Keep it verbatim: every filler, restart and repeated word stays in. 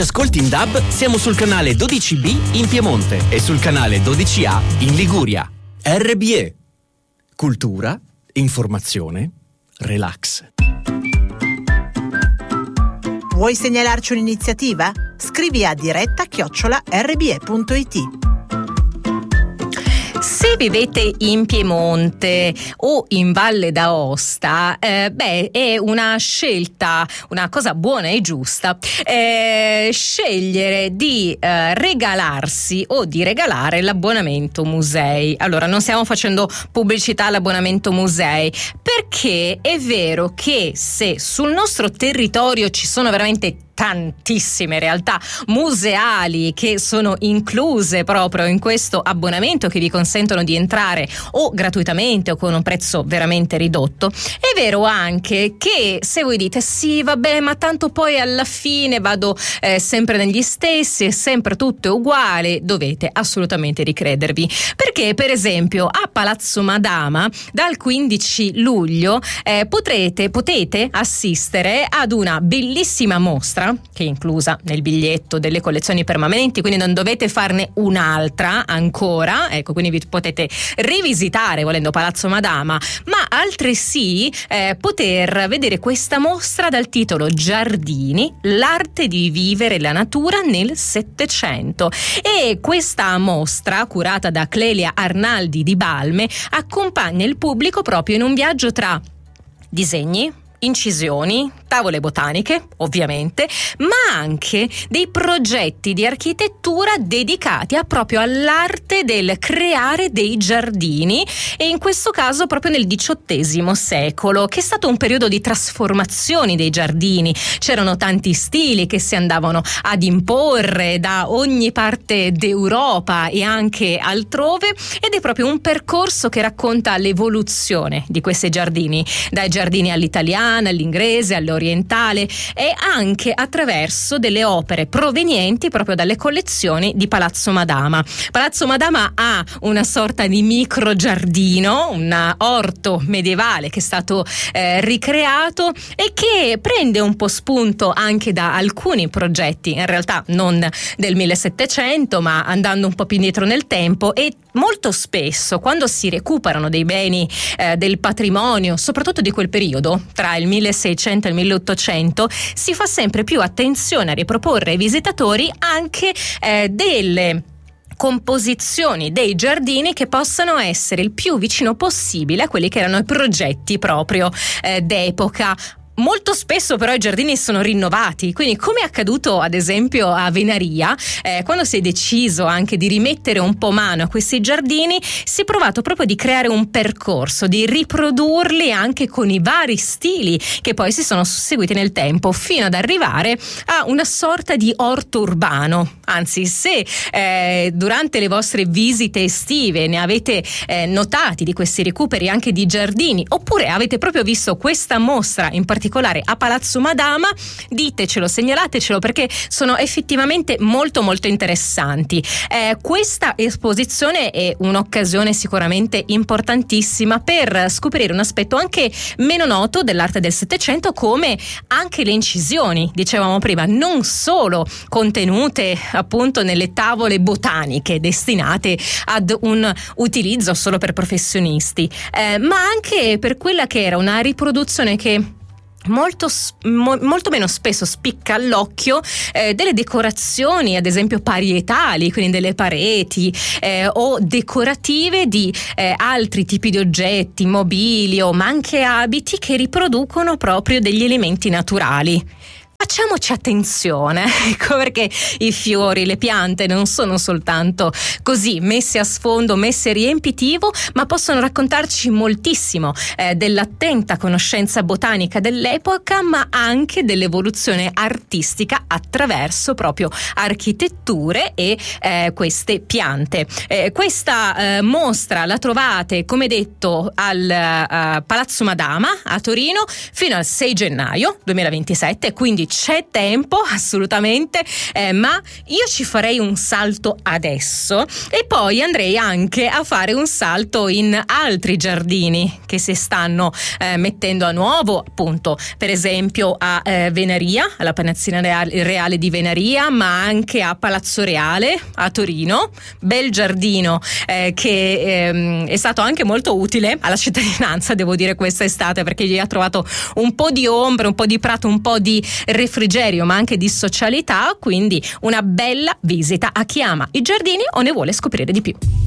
Ascolti in D A B, siamo sul canale dodici B in Piemonte e sul canale dodici A in Liguria. R B E. Cultura, informazione, relax. Vuoi segnalarci un'iniziativa? Scrivi a diretta chiocciola erre bi e punto it. Se vivete in Piemonte o in Valle d'Aosta, eh, beh, è una scelta, una cosa buona e giusta, eh, scegliere di eh, regalarsi o di regalare l'abbonamento musei. Allora, non stiamo facendo pubblicità all'abbonamento musei, perché è vero che se sul nostro territorio ci sono veramente tantissime realtà museali che sono incluse proprio in questo abbonamento, che vi consentono di entrare o gratuitamente o con un prezzo veramente ridotto, è vero anche che se voi dite sì vabbè ma tanto poi alla fine vado eh, sempre negli stessi, è sempre tutto uguale, dovete assolutamente ricredervi, perché per esempio a Palazzo Madama dal quindici luglio eh, potrete, potete assistere ad una bellissima mostra che è inclusa nel biglietto delle collezioni permanenti, quindi non dovete farne un'altra ancora, ecco, quindi vi potete rivisitare volendo Palazzo Madama, ma altresì eh, poter vedere questa mostra dal titolo Giardini, l'arte di vivere la natura nel Settecento, e questa mostra curata da Clelia Arnaldi di Balme accompagna il pubblico proprio in un viaggio tra disegni, incisioni, tavole botaniche, ovviamente, ma anche dei progetti di architettura dedicati a proprio all'arte del creare dei giardini, e in questo caso proprio nel diciottesimo secolo, che è stato un periodo di trasformazioni dei giardini. C'erano tanti stili che si andavano ad imporre da ogni parte d'Europa e anche altrove, ed è proprio un percorso che racconta l'evoluzione di questi giardini, dai giardini all'italiano, all'inglese, all'orientale, e anche attraverso delle opere provenienti proprio dalle collezioni di Palazzo Madama. Palazzo Madama ha una sorta di micro giardino, un orto medievale che è stato eh, ricreato e che prende un po' spunto anche da alcuni progetti, in realtà non del millesettecento, ma andando un po' più indietro nel tempo. E molto spesso quando si recuperano dei beni eh, del patrimonio, soprattutto di quel periodo tra il milleseicento e il milleottocento, si fa sempre più attenzione a riproporre ai visitatori anche eh, delle composizioni dei giardini che possano essere il più vicino possibile a quelli che erano i progetti proprio eh, d'epoca. Molto spesso però i giardini sono rinnovati, quindi come è accaduto ad esempio a Venaria, eh, quando si è deciso anche di rimettere un po' mano a questi giardini, si è provato proprio di creare un percorso, di riprodurli anche con i vari stili che poi si sono susseguiti nel tempo, fino ad arrivare a una sorta di orto urbano. Anzi, se eh, durante le vostre visite estive ne avete eh, notati di questi recuperi anche di giardini, oppure avete proprio visto questa mostra in particolare a Palazzo Madama, ditecelo, segnalatecelo, perché sono effettivamente molto molto interessanti. Eh, questa esposizione è un'occasione sicuramente importantissima per scoprire un aspetto anche meno noto dell'arte del Settecento, come anche le incisioni, dicevamo prima, non solo contenute appunto nelle tavole botaniche destinate ad un utilizzo solo per professionisti, eh, ma anche per quella che era una riproduzione che Molto, mo, molto meno spesso spicca all'occhio eh, delle decorazioni, ad esempio parietali, quindi delle pareti eh, o decorative di eh, altri tipi di oggetti, mobilio, ma anche abiti che riproducono proprio degli elementi naturali. Facciamoci attenzione, ecco, perché i fiori, le piante non sono soltanto così messe a sfondo, messe a riempitivo, ma possono raccontarci moltissimo eh, dell'attenta conoscenza botanica dell'epoca, ma anche dell'evoluzione artistica attraverso proprio architetture e eh, queste piante. Eh, questa eh, mostra la trovate, come detto, al uh, Palazzo Madama a Torino fino al sei gennaio duemilaventisette, quindi c'è tempo assolutamente, eh, ma io ci farei un salto adesso e poi andrei anche a fare un salto in altri giardini che si stanno eh, mettendo a nuovo, appunto per esempio a eh, Venaria, alla Palazzina Reale, Reale di Venaria, ma anche a Palazzo Reale a Torino, bel giardino eh, che ehm, è stato anche molto utile alla cittadinanza, devo dire, questa estate, perché gli ha trovato un po' di ombre, un po' di prato, un po' di refrigerio, ma anche di socialità, quindi una bella visita a chi ama i giardini o ne vuole scoprire di più.